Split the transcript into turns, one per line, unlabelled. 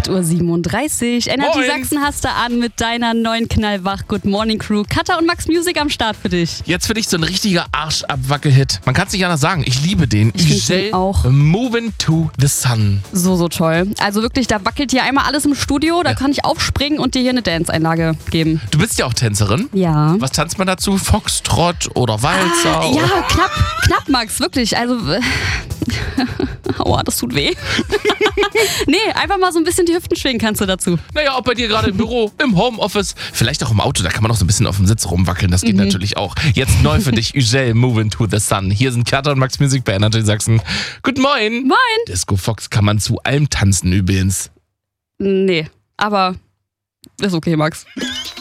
8:37 Uhr. Energy
Moin.
Sachsen hast du an mit deiner neuen Knallwach Good Morning Crew. Katha und Max Music am Start für dich.
Jetzt für dich so ein richtiger Arschabwackel-Hit. Man kann es nicht anders sagen. Ich liebe den.
Ich find den auch.
Moving to the Sun.
So toll. Also wirklich, da wackelt hier einmal alles im Studio. Da kann ich aufspringen und dir hier eine Dance-Einlage geben.
Du bist ja auch Tänzerin.
Ja.
Was tanzt man dazu? Foxtrott oder Walzer?
Ja, knapp, Max, wirklich. Also, aua, das tut weh. Nee, einfach mal so ein bisschen die Hüften schwingen kannst du dazu.
Naja, ob bei dir gerade im Büro, im Homeoffice, vielleicht auch im Auto, da kann man auch so ein bisschen auf dem Sitz rumwackeln, das geht natürlich auch. Jetzt neu für dich, Ugel, Moving to the Sun. Hier sind Katha und Max Music bei Energy Sachsen. Guten Moin.
Moin.
Disco Fox kann man zu allem tanzen übrigens.
Nee, aber ist okay, Max.